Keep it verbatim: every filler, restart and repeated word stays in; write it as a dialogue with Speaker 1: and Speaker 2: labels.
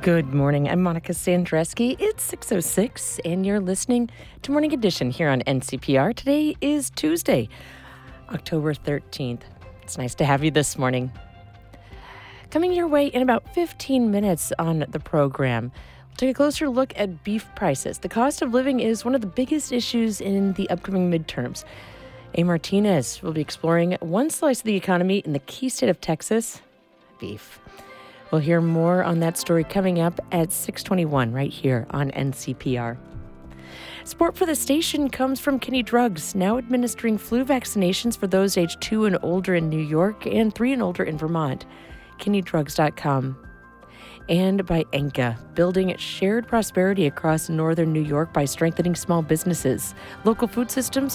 Speaker 1: Good morning. I'm Monica Sandreski. It's six oh six, and you're listening to Morning Edition here on N C P R. Today is Tuesday, October thirteenth. It's nice to have you this morning. Coming your way in about fifteen minutes on the program, we'll take a closer look at beef prices. The cost of living is one of the biggest issues in the upcoming midterms. A. Martinez will be exploring one slice of the economy in the key state of Texas, beef. We'll hear more on that story coming up at six twenty-one right here on N C P R. Support for the station comes from Kinney Drugs, now administering flu vaccinations for those aged two and older in New York and three and older in Vermont. kinney drugs dot com. And by Enka, building shared prosperity across northern New York by strengthening small businesses, local food systems,